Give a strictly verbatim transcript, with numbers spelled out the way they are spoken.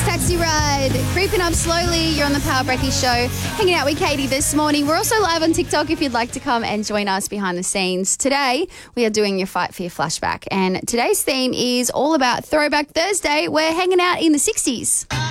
Taxi Ride, creeping up slowly. You're on the Power Breakfast Show, hanging out with Katie this morning. We're also live on TikTok if you'd like to come and join us behind the scenes. Today, we are doing your Fight for Your Flashback, and today's theme is all about Throwback Thursday. We're hanging out in the sixties.